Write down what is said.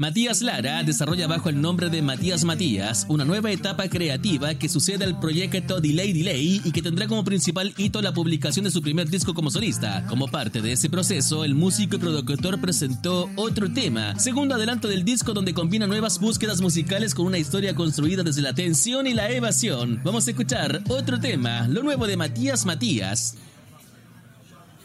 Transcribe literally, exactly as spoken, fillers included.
Matías Lara desarrolla bajo el nombre de Matías Matías una nueva etapa creativa que sucede al proyecto Delay Delay y que tendrá como principal hito la publicación de su primer disco como solista. Como parte de ese proceso, el músico y productor presentó Otro Tema, segundo adelanto del disco donde combina nuevas búsquedas musicales con una historia construida desde la tensión y la evasión. Vamos a escuchar Otro Tema, lo nuevo de Matías Matías.